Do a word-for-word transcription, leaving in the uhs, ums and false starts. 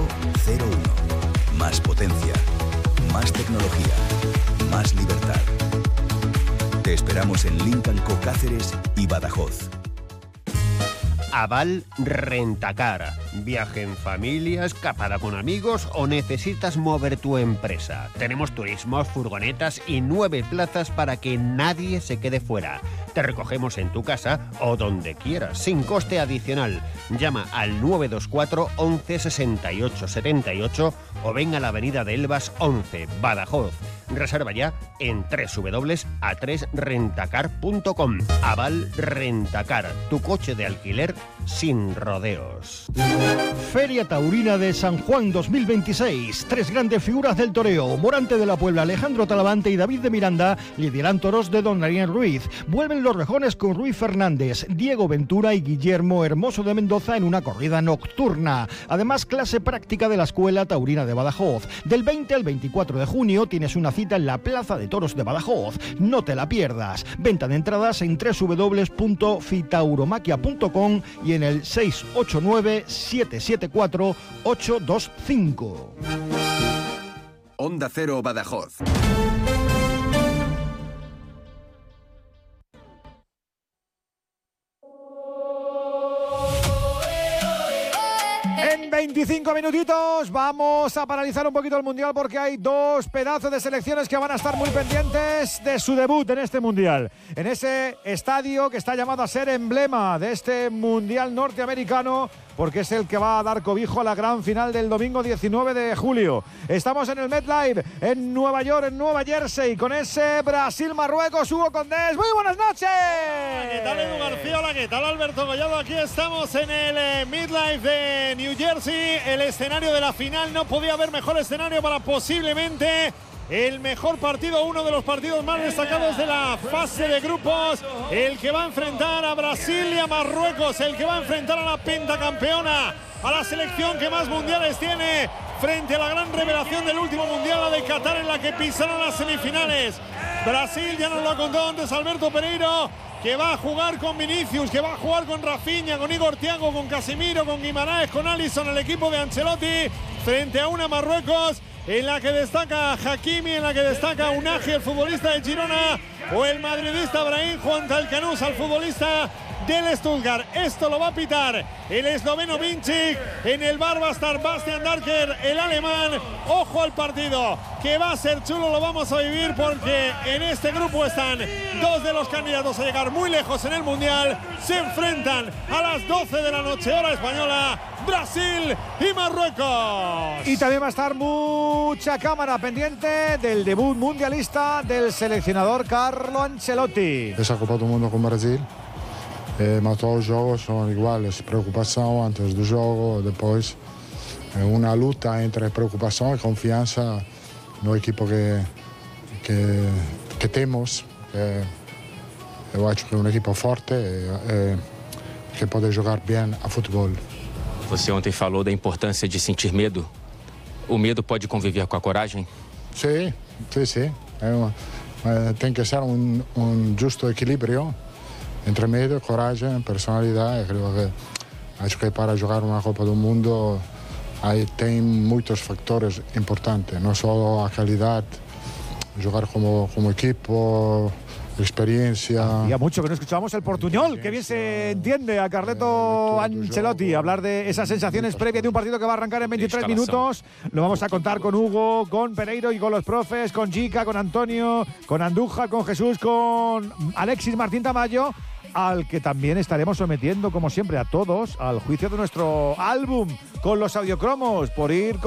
cero uno. Más potencia, más tecnología, más libertad. Te esperamos en Lincoln Co Cáceres y Badajoz. Aval Rentacar. Viaje en familia, escapada con amigos o necesitas mover tu empresa. Tenemos turismos, furgonetas y nueve plazas para que nadie se quede fuera. Te recogemos en tu casa o donde quieras, sin coste adicional. Llama al nueve dos cuatro once sesenta y ocho setenta y ocho o ven a la avenida de Elvas once, Badajoz. Reserva ya en doble u doble u doble u punto a tres rentacar punto com. Aval Rentacar, tu coche de alquiler sin rodeos. Feria Taurina de San Juan dos mil veintiséis. Tres grandes figuras del toreo: Morante de la Puebla, Alejandro Talavante y David de Miranda lideran toros de Don Ariel Ruiz. Vuelven los rejones con Ruiz Fernández, Diego Ventura y Guillermo Hermoso de Mendoza en una corrida nocturna. Además, clase práctica de la Escuela Taurina de Badajoz. Del veinte al veinticuatro de junio tienes una cita en la Plaza de Toros de Badajoz. No te la pierdas. Venta de entradas en doble u doble u doble u punto fitauromaquia punto com y en el seis ocho nueve siete siete cuatro ocho dos cinco. Onda Cero Badajoz. En veinticinco minutitos vamos a paralizar un poquito el Mundial porque hay dos pedazos de selecciones que van a estar muy pendientes de su debut en este Mundial. En ese estadio que está llamado a ser emblema de este Mundial norteamericano, porque es el que va a dar cobijo a la gran final del domingo diecinueve de julio. Estamos en el MetLife, en Nueva York, en Nueva Jersey, con ese Brasil-Marruecos. Hugo Condés, muy buenas noches. Hola, ¿qué tal Edu García? Hola, ¿qué tal Alberto Collado? Aquí estamos en el eh, MetLife de New Jersey, el escenario de la final. No podía haber mejor escenario para posiblemente el mejor partido, uno de los partidos más destacados de la fase de grupos, el que va a enfrentar a Brasil y a Marruecos, el que va a enfrentar a la pentacampeona, a la selección que más mundiales tiene, frente a la gran revelación del último mundial, la de Qatar, en la que pisaron las semifinales. Brasil, ya nos lo ha contado antes Alberto Pereiro, que va a jugar con Vinicius, que va a jugar con Rafinha, con Igor Thiago, con Casemiro, con Guimarães, con Alisson, el equipo de Ancelotti, frente a una Marruecos en la que destaca Hakimi, en la que destaca Unai, el futbolista de Girona, o el madridista Brahim Juan Talcanús, al futbolista del Stuttgart. Esto lo va a pitar el esloveno Vincic, en el bar va a estar Bastian Darker, el alemán. Ojo al partido, que va a ser chulo, lo vamos a vivir, porque en este grupo están dos de los candidatos a llegar muy lejos en el Mundial. Se enfrentan a las doce de la noche, hora española, Brasil y Marruecos. Y también va a estar mucha cámara pendiente del debut mundialista del seleccionador Carlo Ancelotti. Essa Copa do Mundo com Brasil, eh, mas todos os jogos são iguais. Preocupação antes do jogo, depois é uma luta entre preocupação e confiança no equipo que, que, que temos. Eh, eu acho que é um equipo forte eh, que pode jogar bem a futebol. Você ontem falou da importância de sentir medo. O medo pode conviver com a coragem? Sim, sim, sim. É uma, é, tem que ser um, um justo equilíbrio entre medo, coragem, personalidade. Creio que, acho que para jogar uma Copa do Mundo aí tem muitos fatores importantes, não só a qualidade, jogar como, como equipo, experiencia. Ya mucho que no escuchábamos el portuñol, que bien se entiende a Carleto Ancelotti hablar de esas sensaciones previas de un partido que va a arrancar en veintitrés minutos. Lo vamos a contar con Hugo, con Pereiro y con los profes, con Jica, con Antonio, con Andújar, con Jesús, con Alexis Martín Tamayo, al que también estaremos sometiendo, como siempre, a todos al juicio de nuestro álbum con los audiocromos por ir con